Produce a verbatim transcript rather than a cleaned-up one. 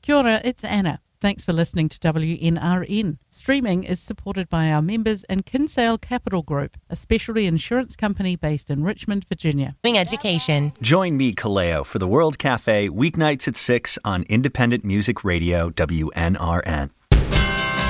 Kia ora, it's Anna. Thanks for listening to W N R N. Streaming is supported by our members and Kinsale Capital Group, a specialty insurance company based in Richmond, Virginia. Education. Join me, Kaleo, for the World Cafe, weeknights at six on Independent Music Radio, W N R N.